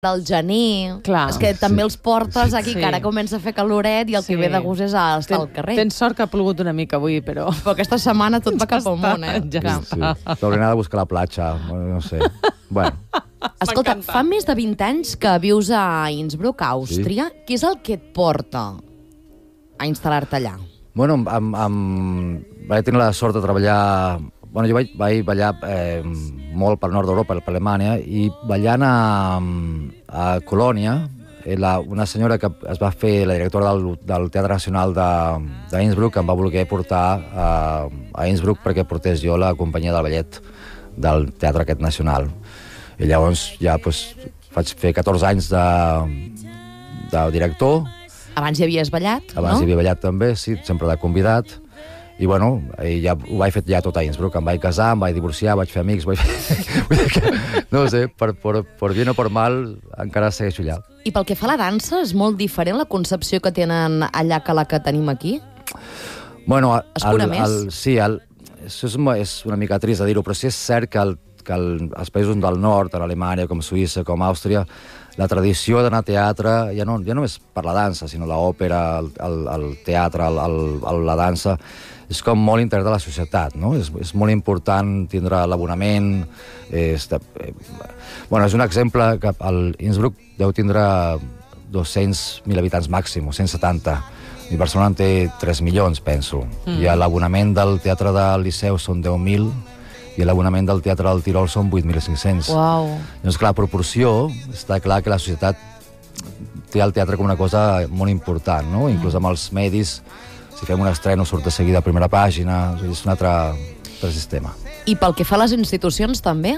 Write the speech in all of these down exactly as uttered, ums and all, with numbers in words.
del gener, Clar. és que també els portes Sí. aquí, Sí. que ara comença a fer caloret i el Sí. que ve de gust és a estar Ten, al carrer. Tens sort que ha plogut una mica avui, però... Però aquesta setmana tot va cap al món, eh? Ja Clar. està. Sí. T'hauré d'anar a buscar la platja, no sé. Bueno, Escolta, M'encanta. fa més de vint anys que vius a Innsbruck, a Àustria. Sí. Què és el que et porta a instal·lar-te allà? bueno amb, amb, amb... vaig tenir la sort de treballar... Bueno, jo vaig, vaig ballar eh, molt pel nord d'Europa, per Alemanya, i ballant a, a Colònia, eh, la, una senyora que es va fer la directora del, del Teatre Nacional d'Innsbruck em va voler portar a, a Innsbruck perquè portés jo la companyia del ballet del teatre aquest nacional. I llavors ja pues, vaig fer catorze anys de, de director. Abans hi havies ballat, Abans no? hi havia ballat també, sí, sempre de convidat. I bueno, i ja ho vaig fer ja tot a Innsbruck. Em vaig casar, em vaig divorciar, vaig fer amics, vaig fer... Vull dir que, no sé, per, per, per bien o per mal, encara segueixo allà. I pel que fa a la dansa, és molt diferent la concepció que tenen allà que la que tenim aquí? Bueno, el, Es cura el, més? el, sí, el, això és, mo- és una mica trist de dir-ho, però sí és cert que, el, que el, els països del nord, tant Alemanya com Suïssa, com Àustria, la tradició d'anar a teatre, ja no, ja no és per la dansa, sinó l'òpera, el, el, el teatre, el, el, el, la dansa, és com molt integrat a la societat, no? És, és molt important tindre l'abonament. És, de, eh, bueno, és un exemple que el Innsbruck deu tindre dos-cents mil habitants màxim, o cent setanta. I Barcelona en té tres milions, penso. Mm. I l'abonament del Teatre del Liceu són deu mil i l'abonament del Teatre del Tirol són vuit mil cinc-cents. Uau. Llavors, clar, la proporció, està clar que la societat té el teatre com una cosa molt important, no? Mm. Inclús amb els medis, si fem un estreno surt de seguida a primera pàgina, és un altre, altre sistema. I pel que fa a les institucions, també?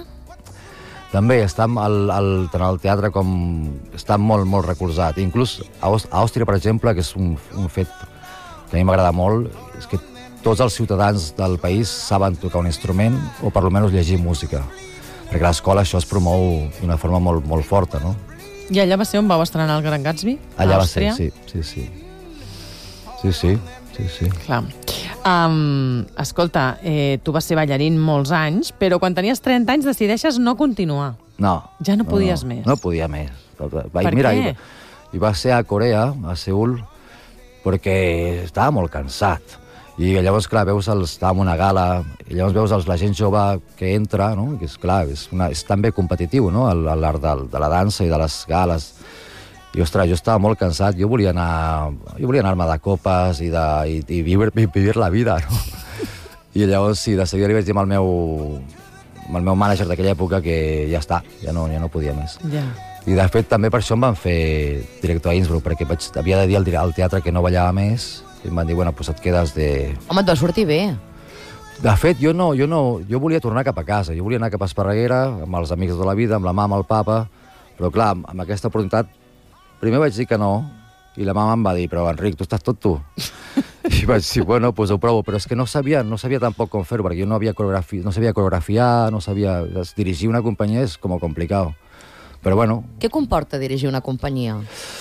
També està el, el, tant el teatre com... està molt, molt recolzat. Inclús a Àust- a Àustria, per exemple, que és un, un fet que a mi m'agrada molt, és que tots els ciutadans del país saben tocar un instrument o per almenys llegir música. Perquè a l'escola això es promou d'una forma molt, molt forta, no? I allà va ser on vau estrenar el Gran Gatsby? a Allà va ser, Àustria? sí, sí, sí. Sí, sí, sí, sí. Clar. Um, escolta, eh, tu vas ser ballarín molts anys, però quan tenies trenta anys decideixes no continuar. No. Ja no podies més. No podia més. Va, Per mira, què? I, I va ser a Corea, a Seül, perquè estava molt cansat. I llavors, clar, veus els, estava en una gala, i llavors veus els, la gent jove que entra, no? Que és clar, és, una, és també competitiu, no? L'art de, de la dansa i de les gales. I, ostres, jo estava molt cansat, jo volia anar... Jo volia anar-me de copes i, de, i, i vivir, vivir la vida, no? I llavors, sí, de seguida li vaig dir al meu, al meu mànager d'aquella època que ja està, ja no, ja no podia més. Ja. I, de fet, també per això em van fer director a Innsbruck, perquè vaig, havia de dir al, al teatre que no ballava més, i em van dir, bueno, doncs et quedes de... Home, et va sortir bé. De fet, jo no, jo no, jo volia tornar cap a casa, jo volia anar cap a Esparreguera, amb els amics de tota la vida, amb la mama, el papa, però clar, amb, amb aquesta oportunitat, primer vaig dir que no, i la mama em va dir, però Enric, tu estàs tot tu. I vaig dir, bueno, doncs ho provo, però és que no sabia, no sabia tampoc com fer-ho, perquè jo no, havia coreografi, no sabia coreografiar, no sabia... Dirigir una companyia és com complicat. Però bueno... Què comporta dirigir una companyia?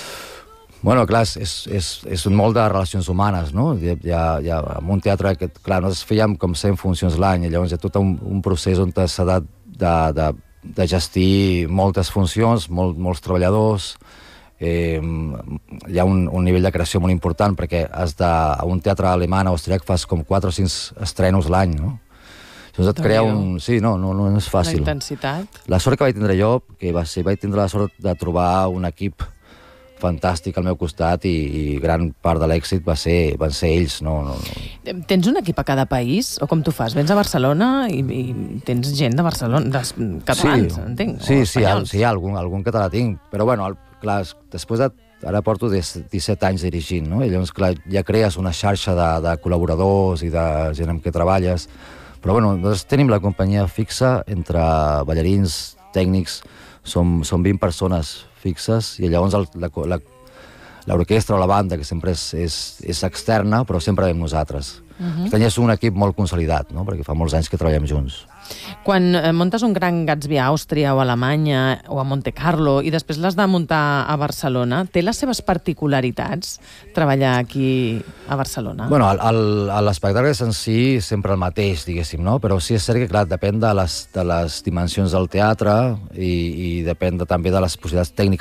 Bueno, clar, és, és, és un molt de relacions humanes, no? Hi ha, hi ha, hi ha en un teatre que, clar, nosaltres fèiem com cent funcions l'any, i llavors hi ha tot un, un procés on s'ha de, de, de, de gestir moltes funcions, molt, molts treballadors. Eh, hi ha un, un nivell de creació molt important, perquè has de, a un teatre alemany o austríac fas com quatre o cinc estrenos l'any, no? Llavors et crea un... Sí, no, no, no és fàcil. La intensitat. La sort que vaig tindre jo, que va ser, vaig tindre la sort de trobar un equip fantàstic al meu costat, i, i gran part de l'èxit va ser, van ser ells. No, no, no. Tens un equip a cada país? O com tu fas? Vens a Barcelona i, i tens gent de Barcelona, dels catalans, sí, entenc? Sí, o sí, hi ha, espanyols. sí, hi ha algun, algun català tinc. Però, bueno, el, clar, després de... Ara porto disset anys dirigint, no? I llavors, clar, ja crees una xarxa de, de col·laboradors i de gent amb què treballes. Però, bueno, nosaltres tenim la companyia fixa entre ballarins, tècnics, som, som vint persones fixes, i llavors el, la, la, l'orquestra o la banda, que sempre és, és, és externa, però sempre vam nosaltres. Uh-huh. Aquest any és un equip molt consolidat, no? Perquè fa molts anys que treballem junts. Quan eh, muntes un Gran Gatsby a Àustria o a Alemanya o a Monte Carlo i després l'has de muntar a Barcelona, té les seves particularitats treballar aquí a Barcelona? Bueno, l'espectacle és en si sempre el mateix, diguéssim, no? Però sí és cert que, clar, depèn de les, de les dimensions del teatre i, i depèn de, també de les possibilitats tècniques